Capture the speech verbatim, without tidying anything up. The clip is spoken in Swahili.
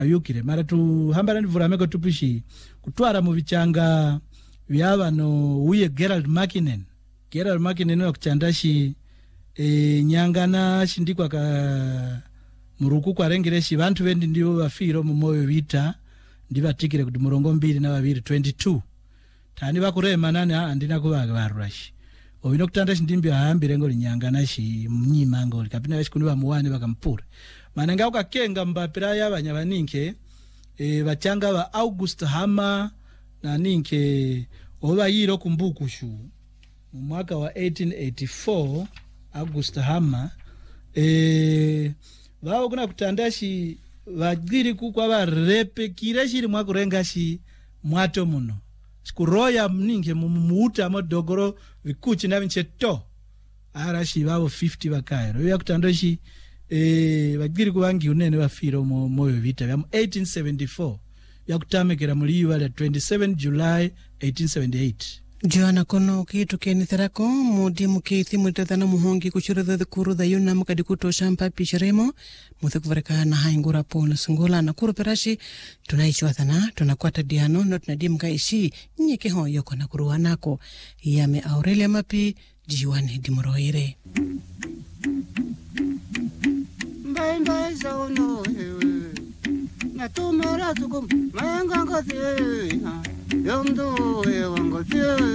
ayukire mara tu hambara ndivura meko tupishi kutwara mu bichanga byaba no uye Gerald Makinen Gerald Makinen no kuchandashi e, nyangana shindikwa ka muruku kwa rengereshi bantu bendi ndibo bafiro mu moyo vita ndibatikire kuti murongo mbili na babiri twenty-two tani bakurema nani andina kubaga barurashi obino kutandashi ndimbi ahambire ngo linyangana shi mnyima ngo kapina bashi kuni bamuwane bakampura mananga ukakenga mbapira yabanya baninke e, bachanga ba August Hama na ninke oba yiro kumbukushu mu mwaka wa eighteen eighty-four August Hama e bao kuna kutandashi bagiri ku kwa barepe kirashiri mwakurengashi mwato muno sikuroya mninge mumuuta modogoro vikuchi na vincheto arashi babo fifty bakairo ya kutandashi eh bagiri kubangi unene bafiro mo moyo vita ya eighteen seventy-four ya kutamekera muliwa la twenty-seventh July eighteen seventy-eight. Joana kono kitu kenitherako mudi mukithi mutethana muhongi kuchurutha thukuru tha yuna mukadi kutosha mpapi shiremo muthe kuvareka na haingura polo sungula na kuru perashi tunaichwathana tunakwata diano no tunadimka ishi nyeke ho yoko na kuruwa nako yame Aurelia Mapi jiwane dimuroire mbai mbai sauno hewe natumera tukum mayangangathi na yomdo hewangathi